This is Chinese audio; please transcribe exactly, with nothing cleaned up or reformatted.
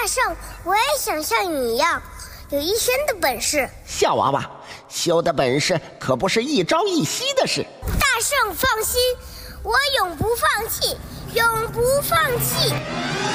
圣，我也想像你一样有一身的本事。 小娃娃，修的本事可不是一朝一夕的事。 大圣放心，我永不放弃，永不放弃。